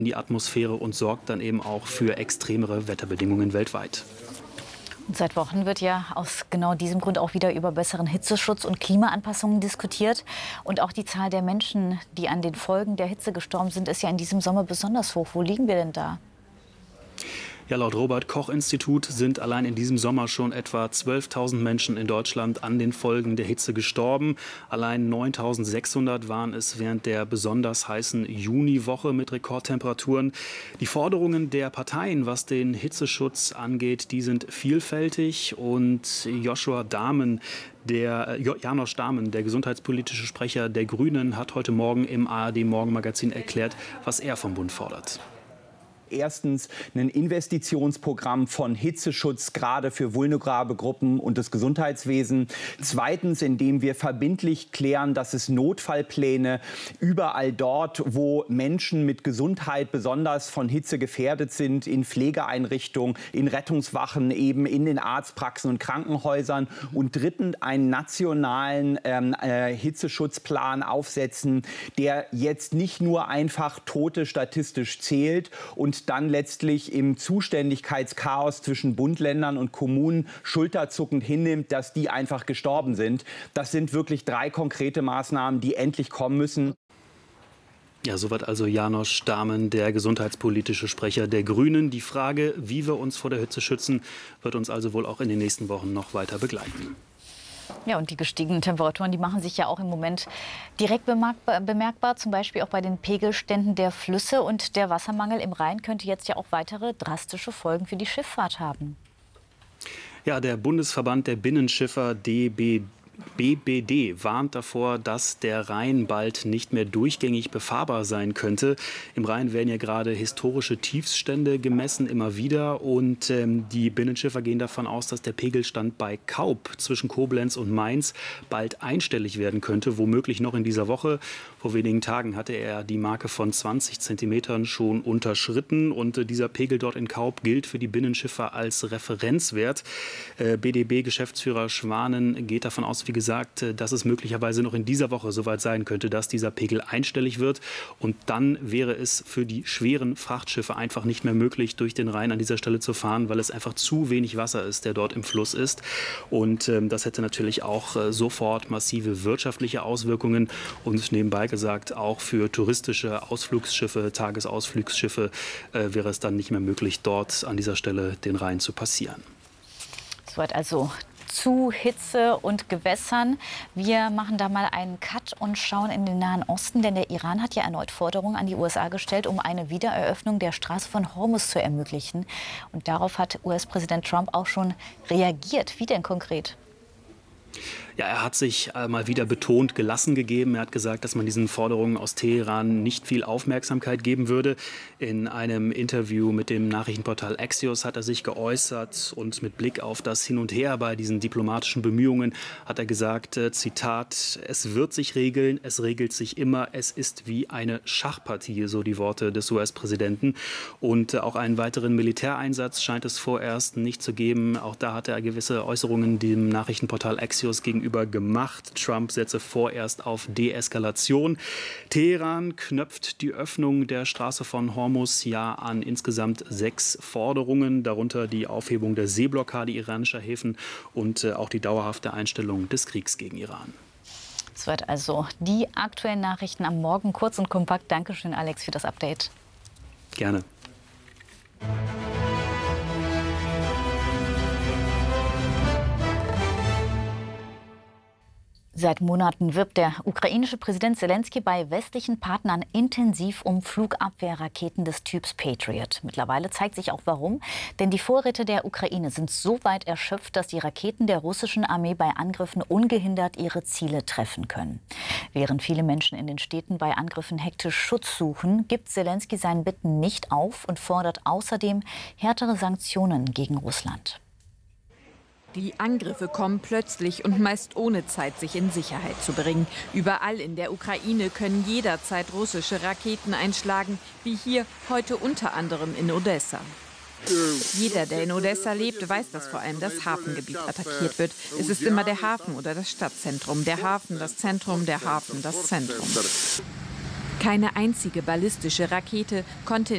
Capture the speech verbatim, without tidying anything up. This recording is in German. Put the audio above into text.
in die Atmosphäre und sorgt dann eben auch für extremere Wetterbedingungen weltweit. Und seit Wochen wird ja aus genau diesem Grund auch wieder über besseren Hitzeschutz und Klimaanpassungen diskutiert. Und auch die Zahl der Menschen, die an den Folgen der Hitze gestorben sind, ist ja in diesem Sommer besonders hoch. Wo liegen wir denn da? Ja, laut Robert-Koch-Institut sind allein in diesem Sommer schon etwa zwölftausend Menschen in Deutschland an den Folgen der Hitze gestorben. Allein neuntausendsechshundert waren es während der besonders heißen Juniwoche mit Rekordtemperaturen. Die Forderungen der Parteien, was den Hitzeschutz angeht, die sind vielfältig. Und Joshua Dahmen, Der, äh, Janosch Dahmen, der gesundheitspolitische Sprecher der Grünen, hat heute Morgen im A R D-Morgenmagazin erklärt, was er vom Bund fordert. Erstens ein Investitionsprogramm von Hitzeschutz, gerade für vulnerable Gruppen und das Gesundheitswesen. Zweitens, indem wir verbindlich klären, dass es Notfallpläne überall dort, wo Menschen mit Gesundheit besonders von Hitze gefährdet sind, in Pflegeeinrichtungen, in Rettungswachen, eben in den Arztpraxen und Krankenhäusern. Und drittens, einen nationalen ähm, äh, Hitzeschutzplan aufsetzen, der jetzt nicht nur einfach Tote statistisch zählt und dann letztlich im Zuständigkeitschaos zwischen Bund, Ländern und Kommunen schulterzuckend hinnimmt, dass die einfach gestorben sind. Das sind wirklich drei konkrete Maßnahmen, die endlich kommen müssen. Ja, soweit also Janosch Dahmen, der gesundheitspolitische Sprecher der Grünen. Die Frage, wie wir uns vor der Hitze schützen, wird uns also wohl auch in den nächsten Wochen noch weiter begleiten. Ja, und die gestiegenen Temperaturen, die machen sich ja auch im Moment direkt bemerkbar, bemerkbar, zum Beispiel auch bei den Pegelständen der Flüsse. Und der Wassermangel im Rhein könnte jetzt ja auch weitere drastische Folgen für die Schifffahrt haben. Ja, der Bundesverband der Binnenschiffer D B B B D warnt davor, dass der Rhein bald nicht mehr durchgängig befahrbar sein könnte. Im Rhein werden ja gerade historische Tiefststände gemessen, immer wieder. Und ähm, die Binnenschiffer gehen davon aus, dass der Pegelstand bei Kaub zwischen Koblenz und Mainz bald einstellig werden könnte, womöglich noch in dieser Woche. Vor wenigen Tagen hatte er die Marke von zwanzig Zentimetern schon unterschritten. Und äh, dieser Pegel dort in Kaub gilt für die Binnenschiffer als Referenzwert. Äh, B D B-Geschäftsführer Schwanen geht davon aus, wie gesagt, dass es möglicherweise noch in dieser Woche soweit sein könnte, dass dieser Pegel einstellig wird. Und dann wäre es für die schweren Frachtschiffe einfach nicht mehr möglich, durch den Rhein an dieser Stelle zu fahren, weil es einfach zu wenig Wasser ist, der dort im Fluss ist. Und ähm, das hätte natürlich auch äh, sofort massive wirtschaftliche Auswirkungen. Und nebenbei gesagt, auch für touristische Ausflugsschiffe, Tagesausflugsschiffe äh, wäre es dann nicht mehr möglich, dort an dieser Stelle den Rhein zu passieren. Soweit also zu Hitze und Gewässern. Wir machen da mal einen Cut und schauen in den Nahen Osten, denn der Iran hat ja erneut Forderungen an die U S A gestellt, um eine Wiedereröffnung der Straße von Hormuz zu ermöglichen. Und darauf hat U S-Präsident Trump auch schon reagiert. Wie denn konkret? Ja, er hat sich äh, mal wieder betont gelassen gegeben. Er hat gesagt, dass man diesen Forderungen aus Teheran nicht viel Aufmerksamkeit geben würde. In einem Interview mit dem Nachrichtenportal Axios hat er sich geäußert und mit Blick auf das Hin und Her bei diesen diplomatischen Bemühungen hat er gesagt, äh, Zitat, es wird sich regeln, es regelt sich immer, es ist wie eine Schachpartie, so die Worte des U S-Präsidenten. Und äh, auch einen weiteren Militäreinsatz scheint es vorerst nicht zu geben. Auch da hat er gewisse Äußerungen dem Nachrichtenportal Axios gegenüber gemacht. Trump setze vorerst auf Deeskalation. Teheran knöpft die Öffnung der Straße von Hormuz ja an insgesamt sechs Forderungen, darunter die Aufhebung der Seeblockade iranischer Häfen und äh, auch die dauerhafte Einstellung des Kriegs gegen Iran. Soweit also die aktuellen Nachrichten am Morgen. Kurz und kompakt. Dankeschön, Alex, für das Update. Gerne. Seit Monaten wirbt der ukrainische Präsident Selenskyj bei westlichen Partnern intensiv um Flugabwehrraketen des Typs Patriot. Mittlerweile zeigt sich auch warum. Denn die Vorräte der Ukraine sind so weit erschöpft, dass die Raketen der russischen Armee bei Angriffen ungehindert ihre Ziele treffen können. Während viele Menschen in den Städten bei Angriffen hektisch Schutz suchen, gibt Selenskyj seinen Bitten nicht auf und fordert außerdem härtere Sanktionen gegen Russland. Die Angriffe kommen plötzlich und meist ohne Zeit, sich in Sicherheit zu bringen. Überall in der Ukraine können jederzeit russische Raketen einschlagen, wie hier heute unter anderem in Odessa. Jeder, der in Odessa lebt, weiß, dass vor allem das Hafengebiet attackiert wird. Es ist immer der Hafen oder das Stadtzentrum. Der Hafen, das Zentrum, der Hafen, das Zentrum. Keine einzige ballistische Rakete konnte